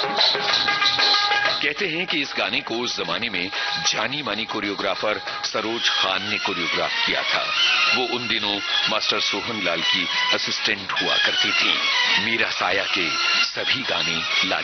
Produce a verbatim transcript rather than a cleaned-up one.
कहते हैं कि इस गाने को उस जमाने में जानी मानी कोरियोग्राफर सरोज खान ने कोरियोग्राफ किया था। वो उन दिनों मास्टर सोहन लाल की असिस्टेंट हुआ करती थी। मीरा साया के सभी गाने ला